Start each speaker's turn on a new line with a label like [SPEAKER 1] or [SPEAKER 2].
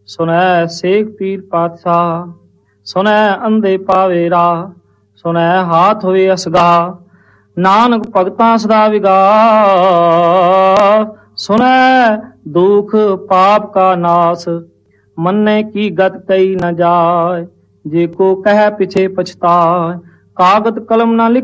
[SPEAKER 1] ਸੁਨੈ ਸੇਖ ਪੀਰ ਪਾਤਸ਼ਾਹ। ਸੁਨੈ ਅੰਧੇ ਪਾਵੇ ਰਾਹ, ਸੁਨੈ ਹਾਥ ਹੋਏ ਅਸਗਾ, ਨਾਨਕ ਭਗਤਾਂ ਸਦਾ ਵਿਗਾਸ। ਸੁਨੈ ਦੁਖ ਪਾਪ ਕਾ ਨਾਸ, ਮੰਨੇ ਕੀ ਗਤ ਕਈ ਨ ਜਾਏ, ਜੇ ਕੋ ਕਹਿ ਪਿਛੇ ਪਛਤਾਏ। ਕਾਗਤ ਕਲਮ ਨਾ ਲਿਖ